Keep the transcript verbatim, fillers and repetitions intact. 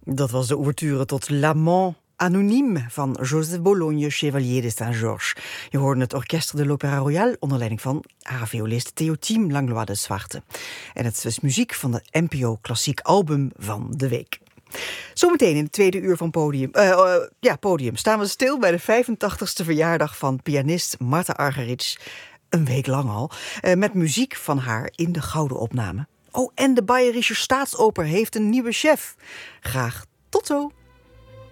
Dat was de ouverture tot L'Amant Anonyme van Joseph Bologne, Chevalier de Saint-Georges. Je hoorde het Orchestre de l'Opéra Royal onder leiding van haar violist Théotime Langlois de Zwarte. En het is muziek van de N P O Klassiek Album van de Week. Zometeen in het tweede uur van Podium, uh, uh, ja, Podium staan we stil bij de vijfentachtigste verjaardag van pianist Martha Argerich. Een week lang al, uh, met muziek van haar in de gouden opname. Oh, en de Bayerische Staatsoper heeft een nieuwe chef. Graag tot zo.